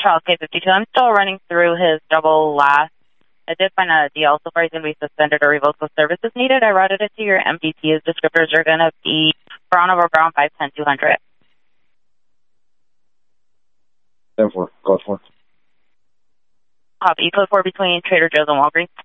Charles K52. I'm still running through his double last. I did find a DL so far. He's going to be suspended or revoked with services needed. I routed it to your MDT. His descriptors are going to be Brown over Brown 510 200. 10-4. Code 4. Copy. Code 4 between Trader Joe's and Walgreens.